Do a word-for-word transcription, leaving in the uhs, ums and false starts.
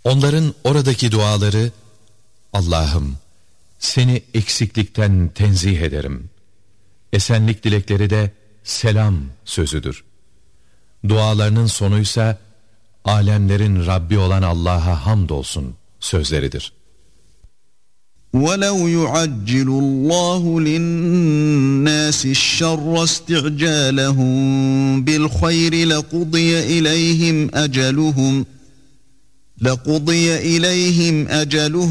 Onların oradaki duaları, Allah'ım seni eksiklikten tenzih ederim. Esenlik dilekleri de selam sözüdür. Dualarının sonuysa alemlerin Rabbi olan Allah'a hamdolsun sözleridir. وَلَوْ يُعَجِّلُ اللّٰهُ لِلنَّاسِ الشَّرَّ اسْتِعْجَالَهُم بِالْخَيْرِ لَقُضِيَ إِلَيْهِمْ أَجَلُهُمْ لَقُضِيَ إِلَيْهِمْ أَجَلُهُمْ